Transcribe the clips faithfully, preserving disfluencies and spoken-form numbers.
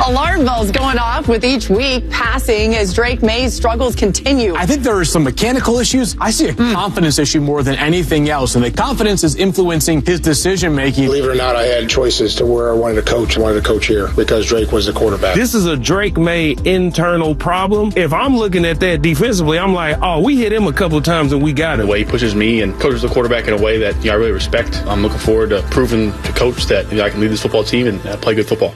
Alarm bells going off with each week passing as Drake Maye's struggles continue. I think there are some mechanical issues. I see a mm. confidence issue more than anything else, and the confidence is influencing his decision-making. Believe it or not, I had choices to where I wanted to coach. I wanted to coach here because Drake was the quarterback. This is a Drake Maye internal problem. If I'm looking at that defensively, I'm like, oh, we hit him a couple of times and we got it. The way he pushes me and coaches the quarterback in a way that you know, I really respect. I'm looking forward to proving to coach that you know, I can lead this football team and uh, play good football.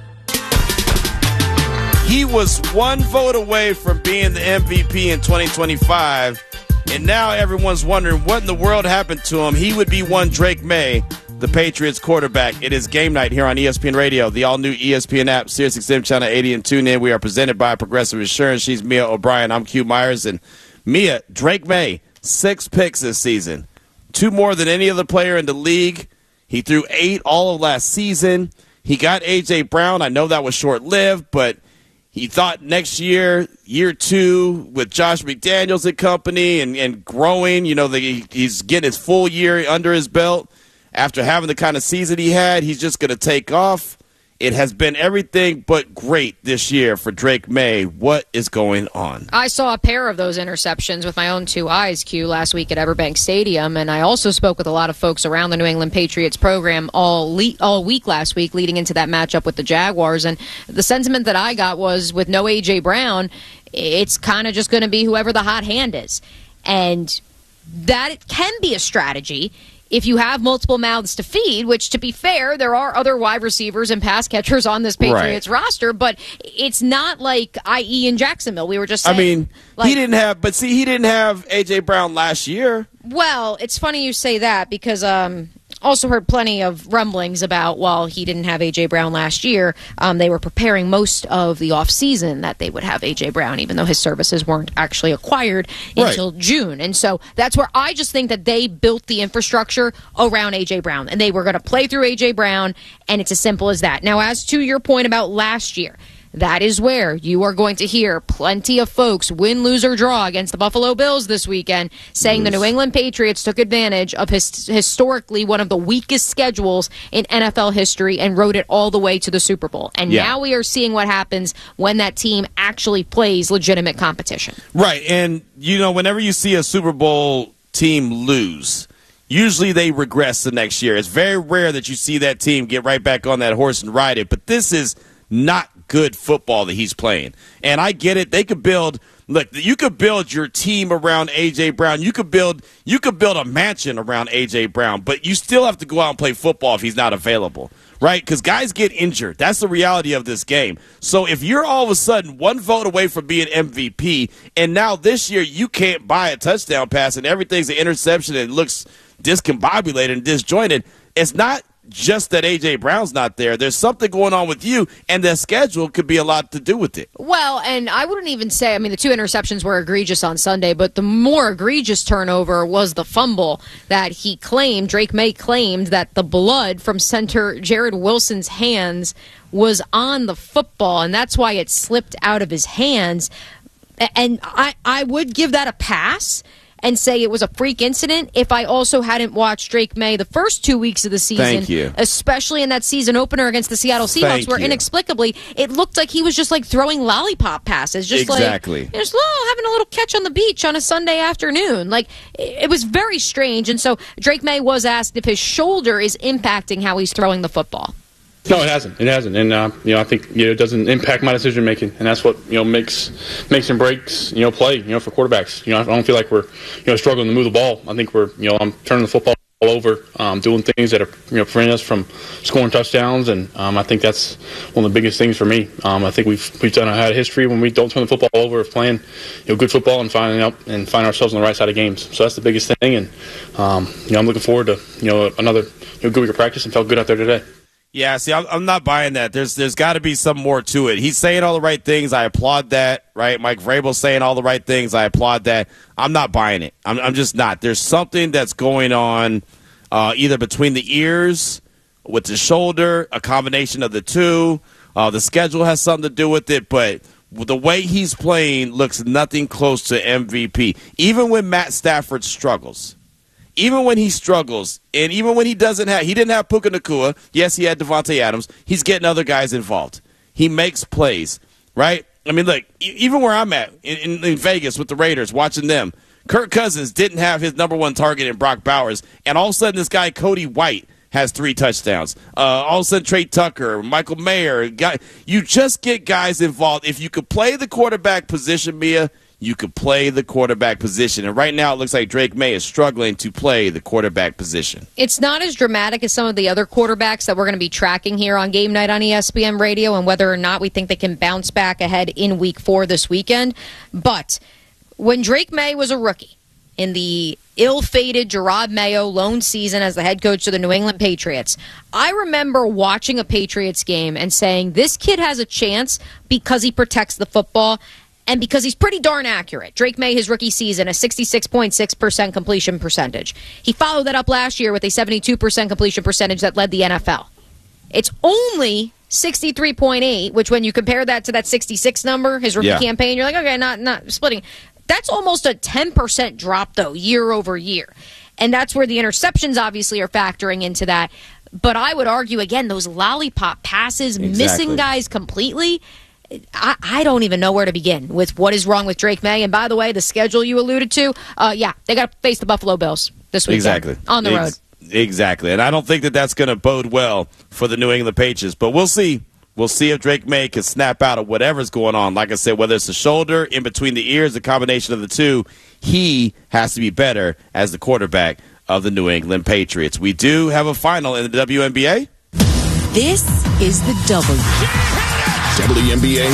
He was one vote away from being the M V P in twenty twenty-five, and now everyone's wondering what in the world happened to him. He would be one Drake Maye, the Patriots quarterback. It is game night here on E S P N Radio, the all-new E S P N app, Sirius X M Channel eighty, and tune in. We are presented by Progressive Insurance. She's Mia O'Brien. I'm Q Myers. And Mia, Drake Maye, six picks this season, two more than any other player in the league. He threw eight all of last season. He got A J. Brown. I know that was short-lived, but he thought next year, year two, with Josh McDaniels and company and, and growing, you know, the, he's getting his full year under his belt. After having the kind of season he had, he's just going to take off. It has been everything but great this year for Drake Maye. What is going on? I saw a pair of those interceptions with my own two eyes, Q, last week at Everbank Stadium, and I also spoke with a lot of folks around the New England Patriots program all le- all week last week leading into that matchup with the Jaguars, and the sentiment that I got was with no A J. Brown, it's kind of just going to be whoever the hot hand is. And that can be a strategy if you have multiple mouths to feed, which, to be fair, there are other wide receivers and pass catchers on this Patriots right. roster, but it's not like I E in Jacksonville. We were just saying. I mean, like, he didn't have, but see, he didn't have A J. Brown last year. Well, it's funny you say that because um also heard plenty of rumblings about, well, he didn't have A J. Brown last year. Um, they were preparing most of the offseason that they would have A J. Brown, even though his services weren't actually acquired right. until June. And so that's where I just think that they built the infrastructure around A J. Brown. And they were going to play through A J. Brown, and it's as simple as that. Now, as to your point about last year, that is where you are going to hear plenty of folks, win, lose, or draw, against the Buffalo Bills this weekend, saying the New England Patriots took advantage of his, historically one of the weakest schedules in N F L history and rode it all the way to the Super Bowl. And yeah. now we are seeing what happens when that team actually plays legitimate competition. Right, and, you know, whenever you see a Super Bowl team lose, usually they regress the next year. It's very rare that you see that team get right back on that horse and ride it, but this is not good football that he's playing. And I get it. They could build look, you could build your team around A J. Brown. You could build you could build a mansion around A J. Brown, but you still have to go out and play football if he's not available. Right? Because guys get injured. That's the reality of this game. So if you're all of a sudden one vote away from being M V P, and now this year you can't buy a touchdown pass and everything's an interception and it looks discombobulated and disjointed, it's not just that A J. Brown's not there. There's something going on with you, and the schedule could be a lot to do with it. Well, and I wouldn't even say, I mean, the two interceptions were egregious on Sunday, but the more egregious turnover was the fumble that he claimed, Drake Maye claimed, that the blood from center Jared Wilson's hands was on the football, and that's why it slipped out of his hands. And I, I would give that a pass and say it was a freak incident if I also hadn't watched Drake Maye the first two weeks of the season. Thank you. Especially in that season opener against the Seattle Seahawks, Thank where you. inexplicably it looked like he was just like throwing lollipop passes. Just exactly. like just oh, having a little catch on the beach on a Sunday afternoon. Like, it, it was very strange. And so Drake Maye was asked if his shoulder is impacting how he's throwing the football. No, it hasn't. It hasn't, and uh, you know, I think you know it doesn't impact my decision making, and that's what you know makes makes and breaks you know play you know for quarterbacks. You know, I don't feel like we're you know struggling to move the ball. I think we're you know I'm turning the football all over, um, doing things that are you know preventing us from scoring touchdowns, and um, I think that's one of the biggest things for me. Um, I think we've we've done had a history when we don't turn the football over of playing you know good football and finding up and find ourselves on the right side of games. So that's the biggest thing, and um, you know I'm looking forward to you know another you know, good week of practice and felt good out there today. Yeah, see, I'm, I'm not buying that. There's there's got to be some more to it. He's saying all the right things. I applaud that, right? Mike Vrabel's saying all the right things. I applaud that. I'm not buying it. I'm, I'm just not. There's something that's going on uh, either between the ears, with the shoulder, a combination of the two. Uh, the schedule has something to do with it, but the way he's playing looks nothing close to M V P. Even when Matt Stafford struggles. Even when he struggles, and even when he doesn't have, he didn't have Puka Nacua. Yes, he had Devontae Adams. He's getting other guys involved. He makes plays, right? I mean, look, even where I'm at in, in, in Vegas with the Raiders, watching them, Kirk Cousins didn't have his number one target in Brock Bowers, and all of a sudden this guy, Cody White, has three touchdowns. Uh, all of a sudden, Trey Tucker, Michael Mayer, guy, you just get guys involved. If you could play the quarterback position, Mia, you could play the quarterback position. And right now it looks like Drake May is struggling to play the quarterback position. It's not as dramatic as some of the other quarterbacks that we're going to be tracking here on Game Night on E S P N Radio and whether or not we think they can bounce back ahead in week four this weekend. But when Drake May was a rookie in the ill-fated Gerard Mayo lone season as the head coach of the New England Patriots, I remember watching a Patriots game and saying, this kid has a chance because he protects the football and because he's pretty darn accurate. Drake May, his rookie season, a sixty-six point six percent completion percentage. He followed that up last year with a seventy-two percent completion percentage that led the N F L. It's only sixty-three point eight, which when you compare that to that sixty-six number, his rookie Yeah. campaign, you're like, okay, not not splitting. That's almost a ten percent drop, though, year over year. And that's where the interceptions obviously are factoring into that. But I would argue, again, those lollipop passes, Exactly. missing guys completely, I, I don't even know where to begin with what is wrong with Drake May. And by the way, the schedule you alluded to, uh, yeah, they got to face the Buffalo Bills this weekend. Exactly. On the road. Ex- exactly. And I don't think that that's going to bode well for the New England Patriots. But we'll see. We'll see if Drake May can snap out of whatever's going on. Like I said, whether it's the shoulder, in between the ears, the combination of the two, he has to be better as the quarterback of the New England Patriots. We do have a final in the W N B A. This is the W. W N B A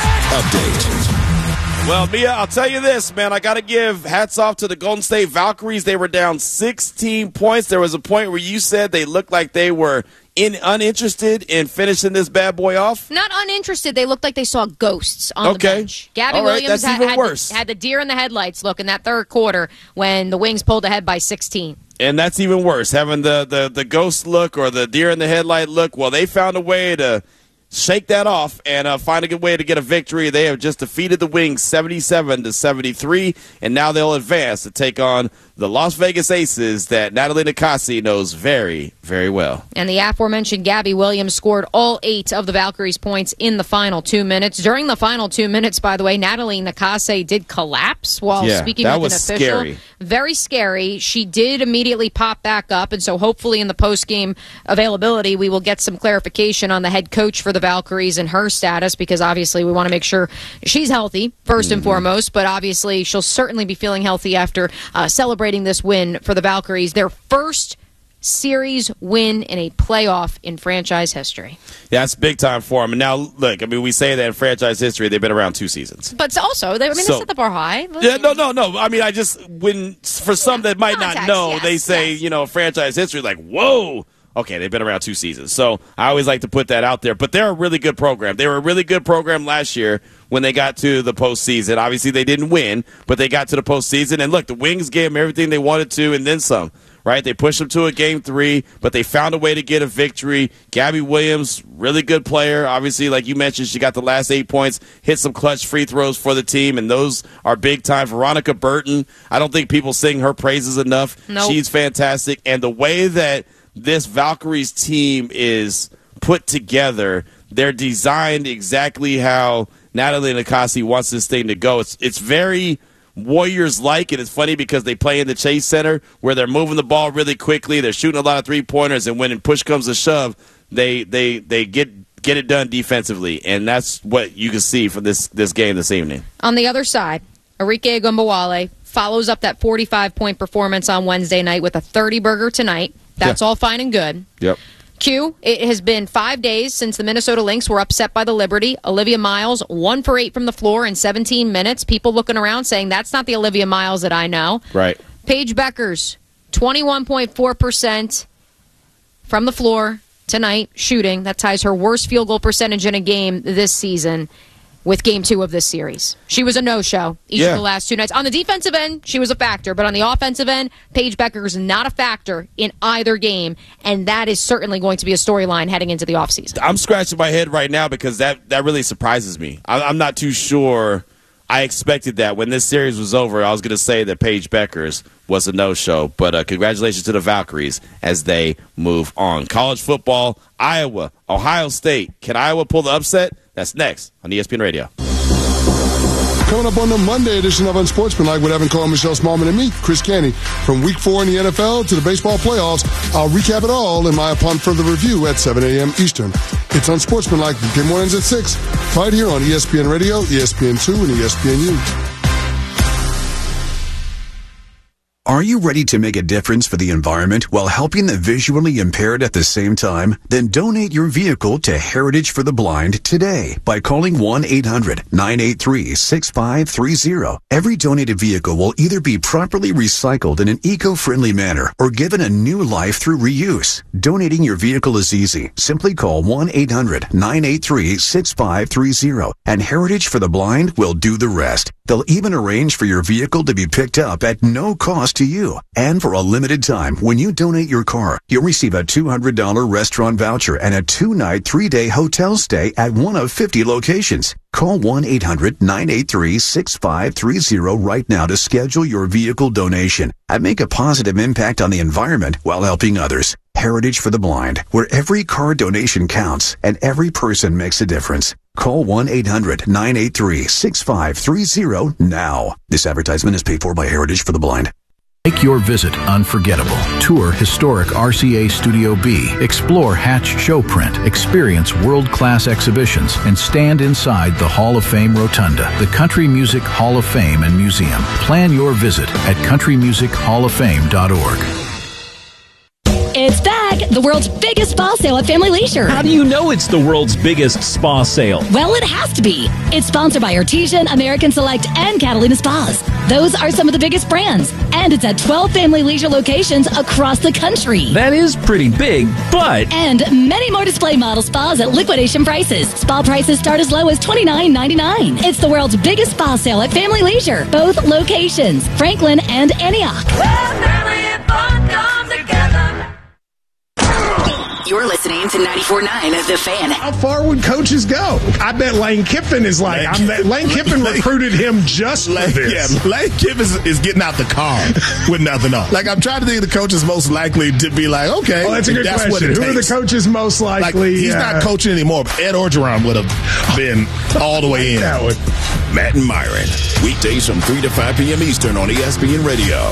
update. Well, Mia, I'll tell you this, man. I got to give hats off to the Golden State Valkyries. They were down sixteen points. There was a point where you said they looked like they were in uninterested in finishing this bad boy off. Not uninterested. They looked like they saw ghosts on Okay. the bench. Gabby All right, Williams that's had, even had, worse. The, had the deer in the headlights look in that third quarter when the Wings pulled ahead by sixteen. And that's even worse, having the, the, the ghost look or the deer in the headlight look. Well, they found a way to shake that off and uh, find a good way to get a victory. They have just defeated the Wings seventy-seven to seventy-three, and now they'll advance to take on the Las Vegas Aces that Natalie Nakasi knows very, very well. And the aforementioned Gabby Williams scored all eight of the Valkyries' points in the final two minutes. During the final two minutes, by the way, Natalie Nakase did collapse while Yeah, speaking that with was an official. scary. Very scary. She did immediately pop back up, and so hopefully in the post-game availability, we will get some clarification on the head coach for the Valkyries and her status, because obviously we want to make sure she's healthy, first Mm-hmm. and foremost, but obviously she'll certainly be feeling healthy after uh, celebrating this win for the Valkyries, their first series win in a playoff in franchise history. Yeah, that's big time for them. And now, look, I mean, we say that in franchise history, they've been around two seasons. But also, they, I mean, So- they set the bar high. Yeah, no, no, no. I mean, I just, when, for some that might not Context, know, yes, they say, yes. you know, franchise history, like, whoa. Okay, they've been around two seasons. So I always like to put that out there. But they're a really good program. They were a really good program last year when they got to the postseason. Obviously, they didn't win, but they got to the postseason. And look, the Wings gave them everything they wanted to and then some. Right? They pushed them to a game three, but they found a way to get a victory. Gabby Williams, really good player. Obviously, like you mentioned, she got the last eight points, hit some clutch free throws for the team, and those are big time. Veronica Burton, I don't think people sing her praises enough. Nope. She's fantastic. And the way that this Valkyries team is put together, they're designed exactly how Natalie Nakasi wants this thing to go. It's it's very Warriors-like, and it's funny because they play in the Chase Center where they're moving the ball really quickly. They're shooting a lot of three-pointers, and when push comes to shove, they they they get get it done defensively, and that's what you can see from this this game this evening. On the other side, Arike Ogunbowale follows up that forty-five point performance on Wednesday night with a thirty-burger tonight. That's Yeah. all fine and good. Yep. Q, it has been five days since the Minnesota Lynx were upset by the Liberty. Olivia Miles, one for eight from the floor in seventeen minutes. People looking around saying, that's not the Olivia Miles that I know. Right. Paige Beckers, twenty-one point four percent from the floor tonight, shooting. That ties her worst field goal percentage in a game this season with game two of this series. She was a no-show each Yeah. of the last two nights. On the defensive end, she was a factor, but on the offensive end, Paige Becker is not a factor in either game, and that is certainly going to be a storyline heading into the offseason. I'm scratching my head right now because that, that really surprises me. I, I'm not too sure. I expected that. When this series was over, I was going to say that Paige Beckers was a no-show. But uh, congratulations to the Valkyries as they move on. College football, Iowa, Ohio State. Can Iowa pull the upset? That's next on E S P N Radio. Coming up on the Monday edition of Unsportsmanlike with Evan Cohen, Michelle Smallman, and me, Chris Canty. From week four in the N F L to the baseball playoffs, I'll recap it all in my Upon Further Review at seven a.m. Eastern. It's Unsportsmanlike. Game mornings at six, right here on E S P N Radio, E S P N two, and E S P N U. Are you ready to make a difference for the environment while helping the visually impaired at the same time? Then donate your vehicle to Heritage for the Blind today by calling one eight hundred nine eight three six five three zero. Every donated vehicle will either be properly recycled in an eco-friendly manner or given a new life through reuse. Donating your vehicle is easy. Simply call one eight hundred nine eight three six five three zero and Heritage for the Blind will do the rest. They'll even arrange for your vehicle to be picked up at no cost to you. And for a limited time, when you donate your car, you'll receive a two hundred dollars restaurant voucher and a two-night, three-day hotel stay at one of fifty locations. Call one eight hundred nine eight three six five three zero right now to schedule your vehicle donation and make a positive impact on the environment while helping others. Heritage for the Blind, where every car donation counts and every person makes a difference. Call one eight hundred nine eight three six five three zero now. This advertisement is paid for by Heritage for the Blind. Make your visit unforgettable. Tour historic R C A Studio B. Explore Hatch Showprint. Experience world-class exhibitions and stand inside the Hall of Fame Rotunda, the Country Music Hall of Fame and Museum. Plan your visit at country music hall of fame dot org. It's back! The world's biggest spa sale at Family Leisure. How do you know it's the world's biggest spa sale? Well, it has to be. It's sponsored by Artesian, American Select, and Catalina Spas. Those are some of the biggest brands. And it's at twelve Family Leisure locations across the country. That is pretty big, but... And many more display model spas at liquidation prices. Spa prices start as low as twenty-nine ninety-nine. It's the world's biggest spa sale at Family Leisure. Both locations, Franklin and Antioch. Well, family and fun come together. You're listening to ninety-four point nine The Fan. How far would coaches go? I bet Lane Kiffin is like, I'm that, Lane Kiffin recruited him just for Lane, this. Yeah, Lane Kiffin is, is getting out the car with nothing on. Like, I'm trying to think of the coaches most likely to be like, okay. Oh, that's a good that's question. Who takes. are the coaches most likely? Like, he's uh, not coaching anymore. But Ed Orgeron would have been all the way in. That would. Matt and Myron, weekdays from three to five p.m. Eastern on E S P N Radio.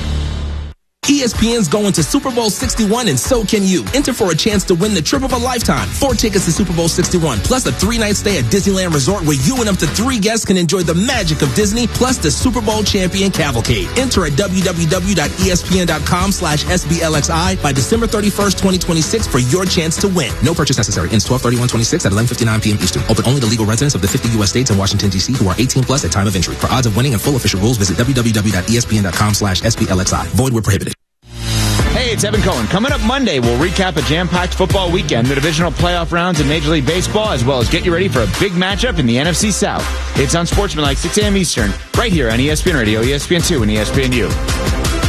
E S P N's going to Super Bowl sixty-one, and so can you. Enter for a chance to win the trip of a lifetime. Four tickets to Super Bowl sixty-one, plus a three-night stay at Disneyland Resort where you and up to three guests can enjoy the magic of Disney, plus the Super Bowl champion cavalcade. Enter at w w w dot e s p n dot com slash s b l x i by December thirty-first, twenty twenty-six for your chance to win. No purchase necessary. Ends twelve thirty-one twenty-six at eleven fifty-nine p.m. Eastern. Open only to legal residents of the fifty U S states and Washington, D C who are eighteen plus at time of entry. For odds of winning and full official rules, visit w w w dot e s p n dot com slash s b l x i. Void where prohibited. Hey, it's Evan Cohen. Coming up Monday, we'll recap a jam-packed football weekend, the divisional playoff rounds in Major League Baseball, as well as get you ready for a big matchup in the N F C South. It's Unsportsmanlike, six a.m. Eastern, right here on E S P N Radio, E S P N two, and E S P N U.